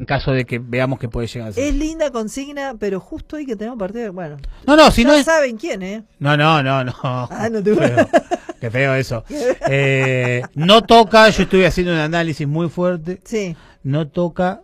caso de que veamos que puede llegar a ser. Es linda consigna, pero justo hoy que tenemos partido, bueno. No, si ya no es... saben quién, ¿eh? No. Ah, no te... Qué feo eso. No toca, yo estuve haciendo un análisis muy fuerte. Sí. No toca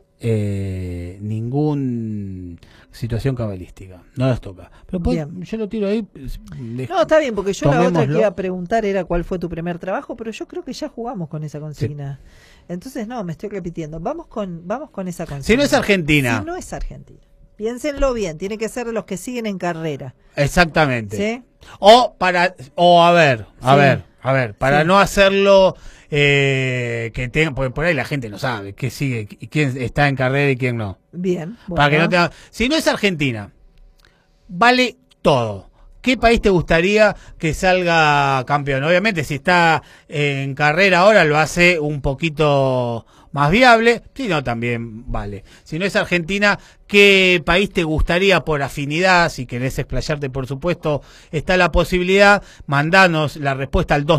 ningún situación cabalística. No las toca. Pero yo lo tiro ahí. No, está bien, porque yo la otra tomémoslo. que iba a preguntar era cuál fue tu primer trabajo, pero yo creo que ya jugamos con esa consigna. Sí. Entonces, no, me estoy repitiendo. Vamos con esa consigna. Si no es Argentina. Si no es Argentina. Piénsenlo bien, tiene que ser de los que siguen en carrera. Exactamente. ¿Sí? A ver, para sí. no hacerlo que tenga, porque por ahí la gente no sabe qué sigue, quién está en carrera y quién no. Bien. Bueno. Para que no tenga, si no es Argentina, vale todo. ¿Qué país te gustaría que salga campeón? Obviamente, si está en carrera ahora, lo hace un poquito más viable. Si no, también vale. Si no es Argentina, ¿qué país te gustaría por afinidad? Si querés explayarte, por supuesto, está la posibilidad. Mandanos la respuesta al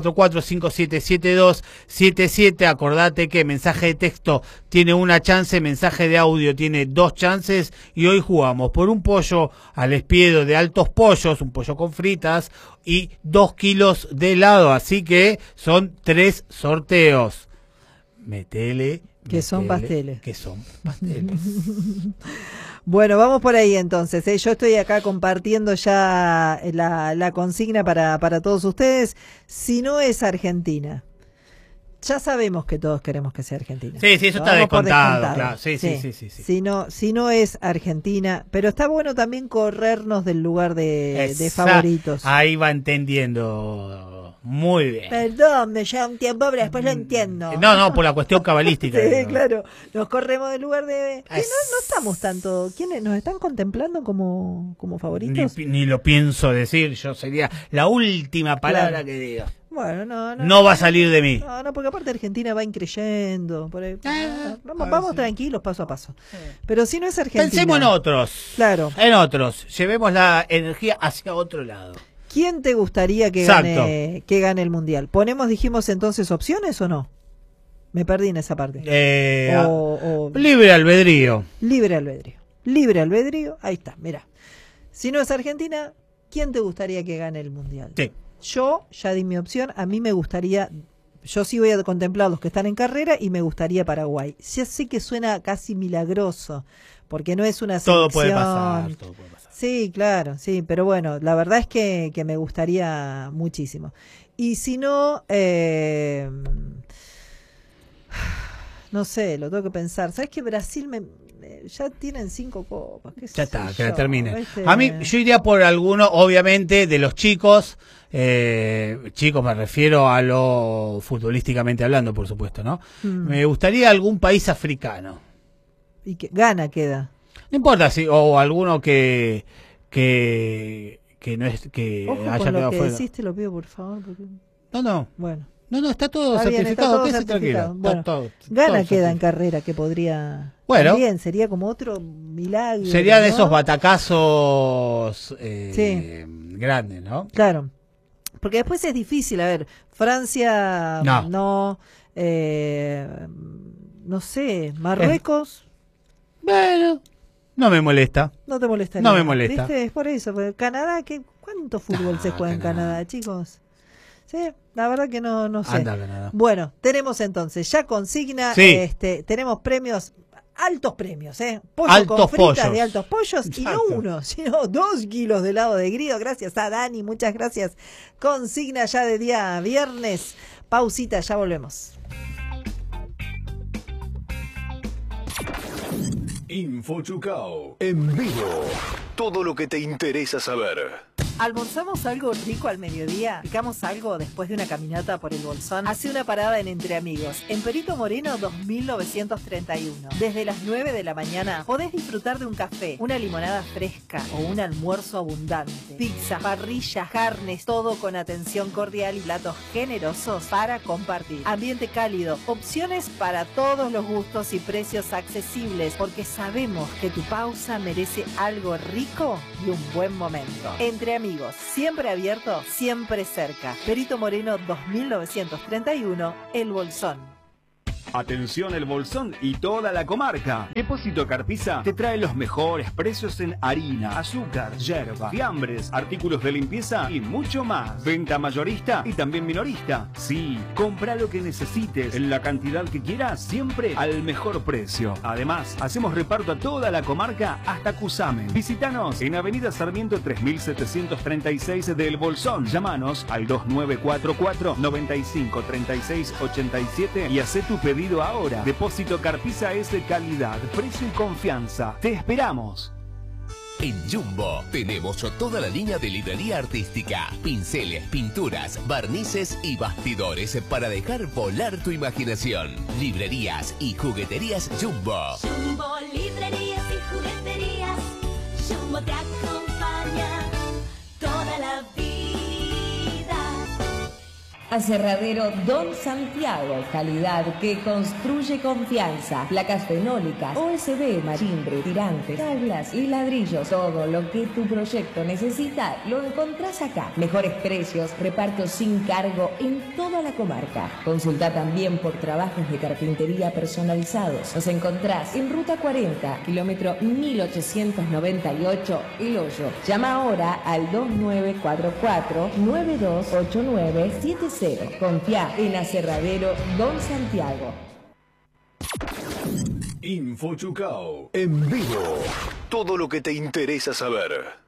2944-577277. Acordate que mensaje de texto tiene una chance, mensaje de audio tiene 2 chances. Y hoy jugamos por un pollo al espiedo de Altos Pollos, un pollo con fritas y 2 kilos de helado. Así que son 3 sorteos. Metele. Que son pasteles. Que son pasteles. Bueno, vamos por ahí entonces. Yo estoy acá compartiendo ya la consigna para todos ustedes. Si no es Argentina, ya sabemos que todos queremos que sea Argentina. Sí, eso está descontado. Claro. Sí. Si no es Argentina, pero está bueno también corrernos del lugar de favoritos. Ahí va entendiendo. Muy bien. Perdón, me lleva un tiempo, pero después lo entiendo. No, por la cuestión cabalística. Sí, claro. Nos corremos del lugar de... no estamos tanto... ¿Quiénes nos están contemplando como favoritos? Ni lo pienso decir. Yo sería la última palabra que diga. Bueno, no va a salir de mí. No, porque aparte Argentina va increyendo. Por ahí, vamos tranquilos, paso a paso. Pero si no es Argentina... Pensemos en otros. Claro. En otros. Llevemos la energía hacia otro lado. ¿Quién te gustaría que gane el Mundial? ¿Dijimos entonces opciones o no? Me perdí en esa parte. Libre albedrío. Libre albedrío. Libre albedrío, ahí está, mira. Si no es Argentina, ¿quién te gustaría que gane el Mundial? Sí. Yo ya di mi opción, a mí me gustaría... Yo sí voy a contemplar los que están en carrera y me gustaría Paraguay. Ya sé que suena casi milagroso, porque no es una selección... Todo puede pasar. Sí, claro, sí, pero bueno, la verdad es que me gustaría muchísimo. Y si no, no sé, lo tengo que pensar. ¿Sabes que Brasil ya tienen 5 copas? Ya está, que la termine. A mí, yo iría por alguno, obviamente, de los chicos. Chicos, me refiero a lo futbolísticamente hablando, por supuesto, ¿no? Me gustaría algún país africano. ¿Y que Ghana queda? No importa, sí, o alguno que no es que Ojo haya con lo quedado que fuera. Decís, te lo pido por favor. Porque... No. Bueno. No, está todo está certificado. Bien, está todo certificado. Bueno, Ghana queda en carrera, que podría... Bueno. También sería como otro milagro. Sería de esos batacazos grandes, ¿no? Claro. Porque después es difícil, a ver, Francia no sé, Marruecos. Bueno, no me molesta. No te molestaría. No me molesta. ¿Viste? Es por eso. Canadá, ¿cuánto fútbol se juega en Canadá, chicos? Sí, la verdad que no sé. Anda, Canadá. Bueno, tenemos entonces ya consigna, sí. Tenemos premios, altos premios, pollo altos con fritas pollos. De altos pollos. Exacto. Y no 1, sino 2 kilos de helado de grido. Gracias a Dani, muchas gracias. Consigna ya de día viernes. Pausita, ya volvemos. Info Chucao en vivo. Todo lo que te interesa saber. ¿Almorzamos algo rico al mediodía? ¿Picamos algo después de una caminata por el Bolsón? Hace una parada en Entre Amigos, en Perito Moreno 2931. Desde las 9 de la mañana podés disfrutar de un café, una limonada fresca o un almuerzo abundante. Pizza, parrilla, carnes, todo con atención cordial y platos generosos para compartir. Ambiente cálido, opciones para todos los gustos y precios accesibles, porque sabemos que tu pausa merece algo rico y un buen momento. Entre Amigos, siempre abierto, siempre cerca. Perito Moreno 2931, El Bolsón. Atención El Bolsón y toda la comarca. Depósito Carpisa te trae los mejores precios en harina, azúcar, yerba, fiambres, artículos de limpieza y mucho más. Venta mayorista y también minorista. Sí, compra lo que necesites en la cantidad que quieras, siempre al mejor precio. Además, hacemos reparto a toda la comarca hasta Cusamen. Visítanos en Avenida Sarmiento 3736 de El Bolsón. Llámanos al 2944 95 36 87 y haz tu pedido ahora. Depósito Carpisa es de calidad, precio y confianza. ¡Te esperamos! En Jumbo tenemos toda la línea de librería artística, pinceles, pinturas, barnices y bastidores para dejar volar tu imaginación. Librerías y jugueterías Jumbo. Jumbo, librerías y jugueterías. Jumbo te acompaña toda la vida. Aserradero Don Santiago, calidad que construye confianza. Placas fenólicas, OSB, marimbre, tirantes, tablas y ladrillos. Todo lo que tu proyecto necesita lo encontrás acá. Mejores precios, reparto sin cargo en toda la comarca. Consulta también por trabajos de carpintería personalizados. Nos encontrás en Ruta 40, kilómetro 1898, El Hoyo. Llama ahora al 2944 928976. Confía en Aserradero Don Santiago. Info Chucao. En vivo. Todo lo que te interesa saber.